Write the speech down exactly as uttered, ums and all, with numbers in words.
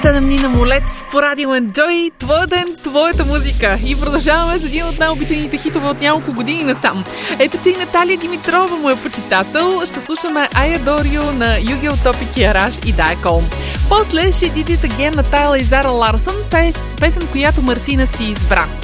седем дни на Молец по радио Enjoy. Твоя ден, твоята музика. И продължаваме с един от най-обичайните хитове от няколко години насам. Ето, че и Наталия Димитрова му е почитател. Ще слушаме I Adore You на Югел Топик и Араш и Дайкол. После She Did It Again на Тайла и Зара Ларсън, песен, която Мартина си избра.